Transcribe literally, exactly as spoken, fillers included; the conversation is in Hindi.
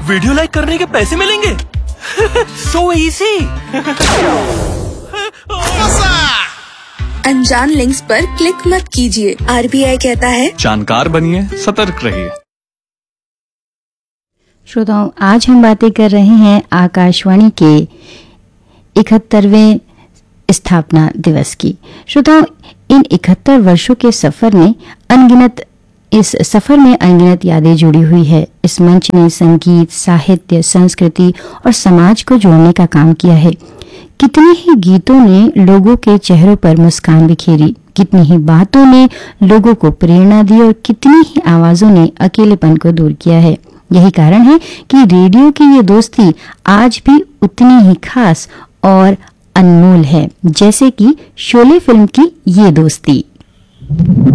वीडियो लाइक करने के पैसे मिलेंगे? So easy. अनजान लिंक्स पर क्लिक मत कीजिए। आरबीआई कहता है जानकार बनिए, सतर्क रहिए। श्रोताओं, आज हम बातें कर रहे हैं आकाशवाणी के इकहत्तरवें स्थापना दिवस की। श्रोताओं, इन इकहत्तर वर्षों के सफर में अनगिनत इस सफर में अनगिनत यादें जुड़ी हुई है। इस मंच ने संगीत, साहित्य, संस्कृति और समाज को जोड़ने का काम किया है। कितने ही गीतों ने लोगों के चेहरों पर मुस्कान बिखेरी, कितनी ही बातों ने लोगों को प्रेरणा दी और कितनी ही आवाजों ने अकेलेपन को दूर किया है। यही कारण है कि रेडियो की ये दोस्ती आज भी उतनी ही खास और अनमोल है जैसे कि शोले फिल्म की ये दोस्ती।